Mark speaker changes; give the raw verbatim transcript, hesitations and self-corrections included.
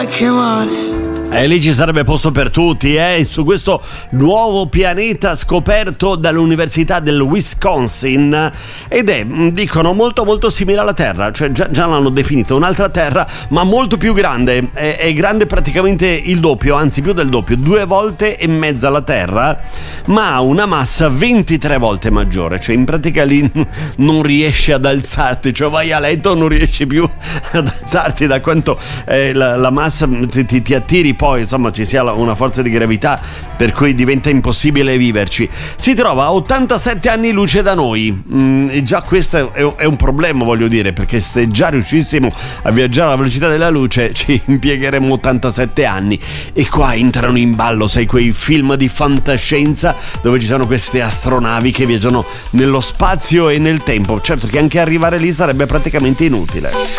Speaker 1: che male.
Speaker 2: E lì ci sarebbe posto per tutti, eh? Su questo nuovo pianeta scoperto dall'Università del Wisconsin, ed è, dicono, molto molto simile alla Terra, cioè già, già l'hanno definita un'altra Terra, ma molto più grande, è, è grande praticamente il doppio, anzi più del doppio, due volte e mezza la Terra, ma ha una massa ventitré volte maggiore, cioè in pratica lì non riesci ad alzarti, cioè vai a letto non riesci più ad alzarti da quanto eh, la, la massa ti, ti, ti attiri. Poi insomma ci sia una forza di gravità per cui diventa impossibile viverci. Si trova a ottantasette anni luce da noi, mm, e già questo è, è un problema, voglio dire, perché se già riuscissimo a viaggiare alla velocità della luce ci impiegheremo ottantasette anni. E qua entrano in ballo, sai, quei film di fantascienza dove ci sono queste astronavi che viaggiano nello spazio e nel tempo. Certo che anche arrivare lì sarebbe praticamente inutile.